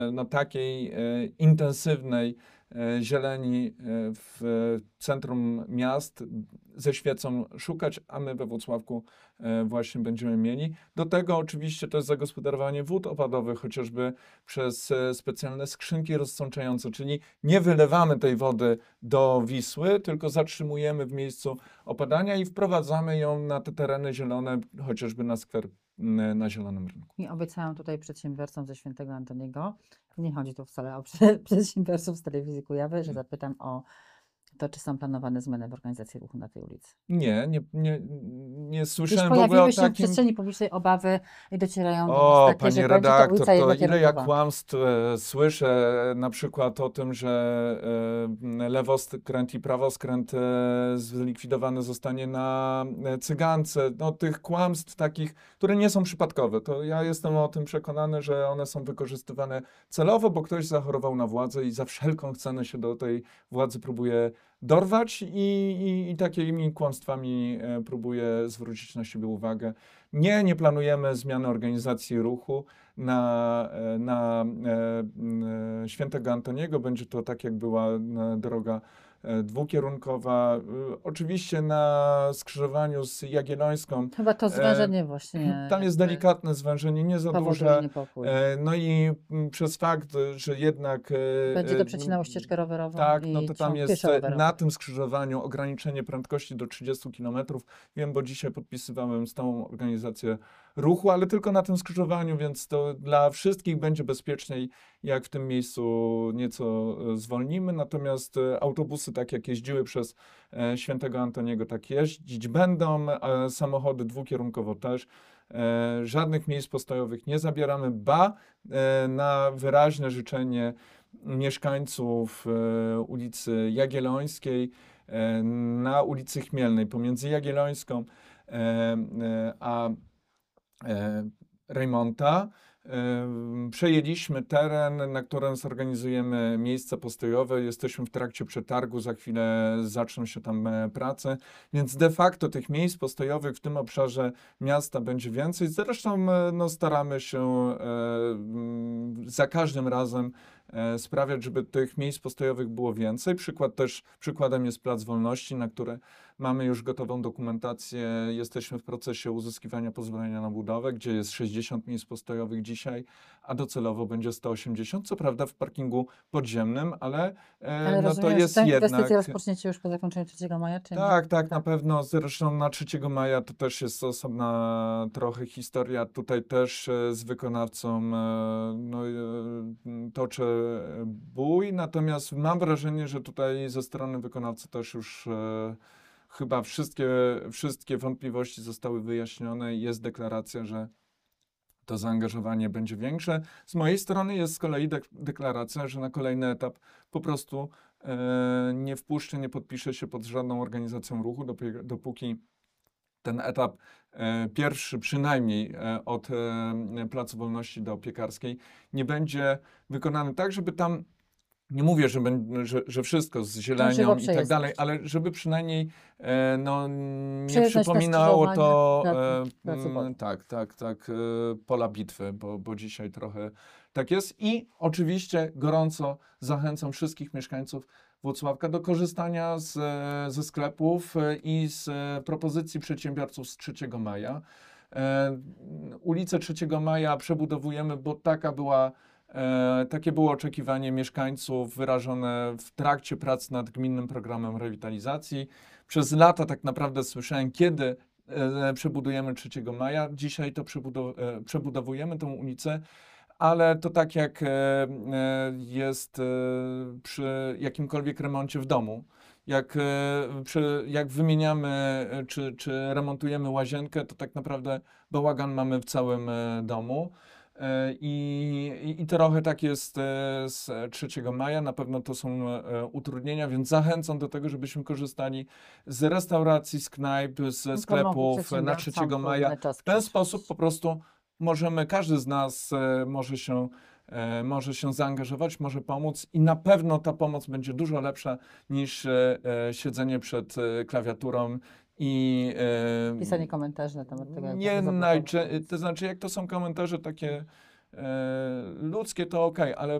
no, takiej intensywnej zieleni w centrum miast ze świecą szukać, a my we Włocławku właśnie będziemy mieli. Do tego oczywiście to jest zagospodarowanie wód opadowych, chociażby przez specjalne skrzynki rozsączające, czyli nie wylewamy tej wody do Wisły, tylko zatrzymujemy w miejscu opadania i wprowadzamy ją na te tereny zielone, chociażby na skwer na Zielonym Rynku. I obiecałam tutaj przedsiębiorcom ze Świętego Antoniego, nie chodzi tu wcale o przedsiębiorców z telewizji Kujawy, że zapytam o to, czy są planowane zmiany w organizacji ruchu na tej ulicy. Nie Już słyszałem w ogóle o pojawiły się w takim... przestrzeni publicznej obawy i docierają do O, nas takie, pani że będzie to redaktor, ulica to ile ja jednokierunkowa. kłamstw słyszę, na przykład o tym, że lewoskręt i prawoskręt zlikwidowany zostanie na Cygance. No, tych kłamstw takich, które nie są przypadkowe. To ja jestem o tym przekonany, że one są wykorzystywane celowo, bo ktoś zachorował na władzę i za wszelką cenę się do tej władzy próbuje dorwać i takimi kłamstwami próbuje zwrócić na siebie uwagę. Nie planujemy zmiany organizacji ruchu na Świętego Antoniego. Będzie to tak, jak była droga dwukierunkowa. Oczywiście na skrzyżowaniu z Jagiellońską. Chyba to zwężenie właśnie Tam jest delikatne zwężenie, nie za powoduje duże. niepokój. No i przez fakt, że jednak... Będzie to przecinało ścieżkę rowerową Tak, i no to tam jest pieszo-rowerową. na tym skrzyżowaniu ograniczenie prędkości do 30 km. Wiem, bo dzisiaj podpisywałem stałą organizację ruchu, ale tylko na tym skrzyżowaniu, więc to dla wszystkich będzie bezpieczniej, jak w tym miejscu nieco zwolnimy. Natomiast autobusy, tak jak jeździły przez Świętego Antoniego, tak jeździć będą, samochody dwukierunkowo też. Żadnych miejsc postojowych nie zabieramy, na wyraźne życzenie mieszkańców ulicy Jagiellońskiej, na ulicy Chmielnej, pomiędzy Jagiellońską a Rejmonta. Przejęliśmy teren, na którym zorganizujemy miejsca postojowe. Jesteśmy w trakcie przetargu, za chwilę zaczną się tam prace, więc de facto tych miejsc postojowych w tym obszarze miasta będzie więcej. Zresztą no, staramy się za każdym razem sprawiać, żeby tych miejsc postojowych było więcej. Przykładem jest Plac Wolności, na które mamy już gotową dokumentację. Jesteśmy w procesie uzyskiwania pozwolenia na budowę, gdzie jest 60 miejsc postojowych dzisiaj, a docelowo będzie 180. Co prawda w parkingu podziemnym, ale Ale no to rozumiem, jest że tę jednak... inwestycję rozpoczniecie już po zakończeniu 3 maja, czy nie? Tak, na pewno. Zresztą na 3 maja to też jest osobna trochę historia. Tutaj też z wykonawcą toczę bój, natomiast mam wrażenie, że tutaj ze strony wykonawcy też już chyba wszystkie wątpliwości zostały wyjaśnione i jest deklaracja, że to zaangażowanie będzie większe. Z mojej strony jest z kolei deklaracja, że na kolejny etap po prostu nie wpuszczę, nie podpiszę się pod żadną organizacją ruchu, dopóki ten etap pierwszy, przynajmniej od Placu Wolności do Piekarskiej, nie będzie wykonany tak, żeby tam, nie mówię, że wszystko z zielenią i tak dalej, ale żeby przynajmniej no, nie przypominało to pola bitwy, bo dzisiaj trochę tak jest. I oczywiście gorąco zachęcam wszystkich mieszkańców Włocławka do korzystania ze sklepów i z propozycji przedsiębiorców z 3 maja. Ulicę 3 Maja przebudowujemy, bo takie było oczekiwanie mieszkańców wyrażone w trakcie prac nad gminnym programem rewitalizacji. Przez lata tak naprawdę słyszałem, kiedy przebudujemy 3 maja. Dzisiaj to przebudowujemy tę ulicę, ale to tak jak jest przy jakimkolwiek remoncie w domu. Jak wymieniamy czy remontujemy łazienkę, to tak naprawdę bałagan mamy w całym domu. I trochę tak jest z 3 maja, na pewno to są utrudnienia, więc zachęcam do tego, żebyśmy korzystali z restauracji, z knajp, ze sklepów na 3 maja. W ten sposób po prostu każdy z nas może się zaangażować, może pomóc i na pewno ta pomoc będzie dużo lepsza niż siedzenie przed klawiaturą i pisanie komentarzy na temat tego. to znaczy, jak to są komentarze takie ludzkie to okej, ale